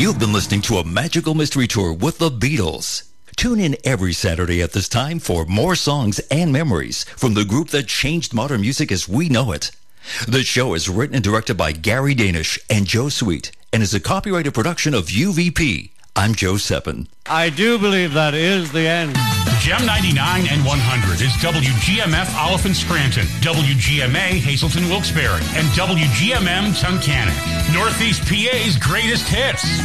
You've been listening to a magical mystery tour with the Beatles. Tune in every Saturday at this time for more songs and memories from the group that changed modern music as we know it. The show is written and directed by Gary Danish and Joe Sweet and is a copyrighted production of UVP. I'm Joe Seppin. I do believe that is the end. Gem 99 and 100 is WGMF Oliphant Scranton, WGMA Hazleton Wilkes-Barre, and WGMM Tunkhannock. Northeast PA's greatest hits.